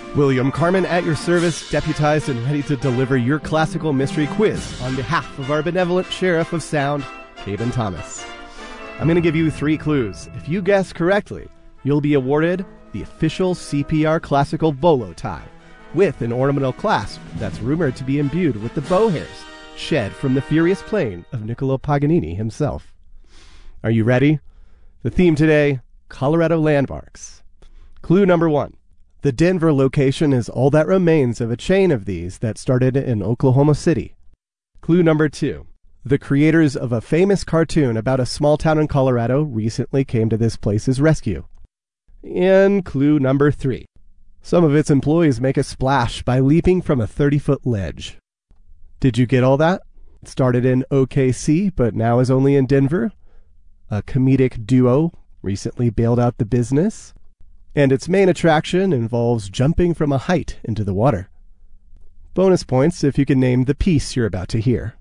William Carmen at your service, deputized and ready to deliver your classical mystery quiz on behalf of our benevolent Sheriff of Sound, Caben Thomas. I'm going to give you 3 clues. If you guess correctly, you'll be awarded the official CPR Classical Bolo tie with an ornamental clasp that's rumored to be imbued with the bow hairs shed from the furious playing of Niccolo Paganini himself. Are you ready? The theme today, Colorado landmarks. Clue number 1. The Denver location is all that remains of a chain of these that started in Oklahoma City. Clue number 2. The creators of a famous cartoon about a small town in Colorado recently came to this place's rescue. And clue number 3. Some of its employees make a splash by leaping from a 30-foot ledge. Did you get all that? It started in OKC, but now is only in Denver. A comedic duo recently bailed out the business. And its main attraction involves jumping from a height into the water. Bonus points if you can name the piece you're about to hear.